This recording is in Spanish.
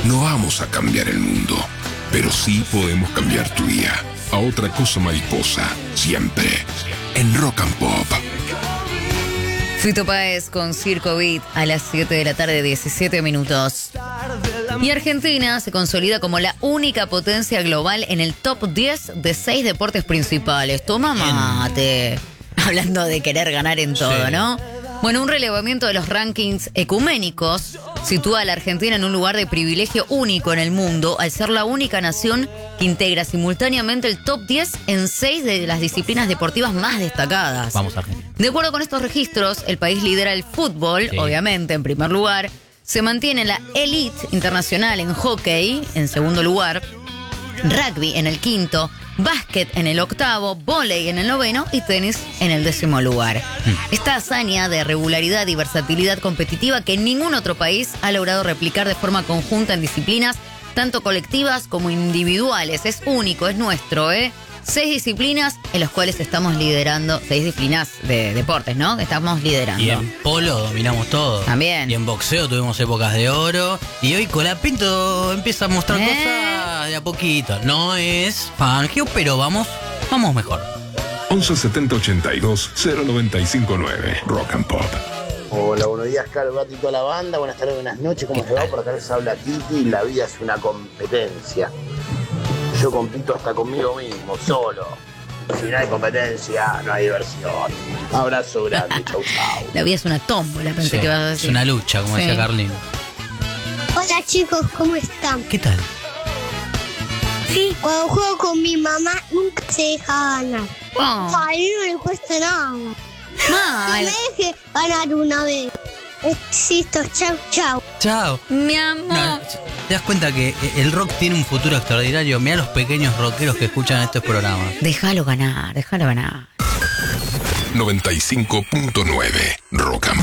No vamos a cambiar el mundo, pero sí podemos cambiar tu día. A otra cosa mariposa, siempre en Rock and Pop. Fito Páez con Circo Beat a las 7 de la tarde, 17 minutos. Y Argentina se consolida como la única potencia global en el top 10 de 6 deportes principales. Toma mate. Hablando de querer ganar en todo, sí, ¿no? Bueno, un relevamiento de los rankings ecuménicos sitúa a la Argentina en un lugar de privilegio único en el mundo, al ser la única nación que integra simultáneamente el top 10 en 6 de las disciplinas deportivas más destacadas. Vamos, Argentina. De acuerdo con estos registros, el país lidera el fútbol, sí, obviamente, en primer lugar. Se mantiene la elite internacional en hockey, en segundo lugar. Rugby en el quinto. Básquet en el octavo, vóley en el noveno y tenis en el 10º lugar. Esta hazaña de regularidad y versatilidad competitiva que ningún otro país ha logrado replicar de forma conjunta en disciplinas tanto colectivas como individuales. Es único, es nuestro, 6 disciplinas en las cuales estamos liderando, 6 disciplinas de deportes, ¿no? Que estamos liderando. Y en polo dominamos todo. También. Y en boxeo tuvimos épocas de oro. Y hoy Colapinto empieza a mostrar cosas de a poquito. No es Fangio, pero vamos mejor. 11 70 82 095 9 Rock and Pop. Hola, buenos días, Carlos, Gato y toda la banda. Buenas tardes, buenas noches. ¿Cómo se va? Por acá les habla Titi. La vida es una competencia. Yo compito hasta conmigo mismo, solo. Si no hay competencia, no hay diversión. Abrazo grande, chau, chau. La vida es una tómbola, pensé que ibas a decir. Es una lucha, como decía Carlín. Hola chicos, ¿cómo están? ¿Qué tal? Sí, cuando juego con mi mamá nunca se deja ganar. A mí no le cuesta nada. Mal. Que me deje ganar una vez. Existo, chau, chau. Chao. Mi amor. No, ¿te das cuenta que el rock tiene un futuro extraordinario? Mirá los pequeños rockeros que escuchan estos programas. Déjalo ganar, déjalo ganar. 95.9 Rock and